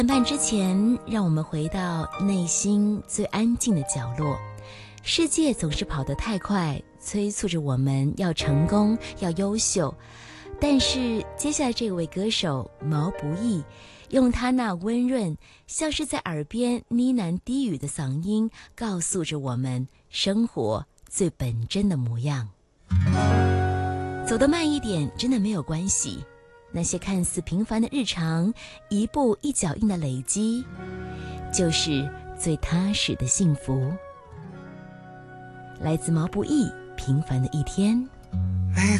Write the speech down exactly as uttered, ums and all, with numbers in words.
谈判之前，让我们回到内心最安静的角落。世界总是跑得太快，催促着我们要成功，要优秀。但是接下来这位歌手毛不易，用他那温润像是在耳边呢喃低语的嗓音，告诉着我们生活最本真的模样。走得慢一点真的没有关系，那些看似平凡的日常，一步一脚印的累积，就是最踏实的幸福。来自毛不易，平凡的一天。